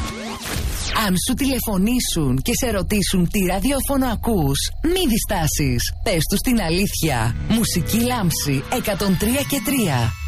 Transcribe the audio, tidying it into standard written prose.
Αν σου τηλεφωνήσουν και σε ρωτήσουν τι ραδιόφωνο ακούς, μη διστάσεις. Πες τους την αλήθεια. Μουσική Λάμψη 103 και 3.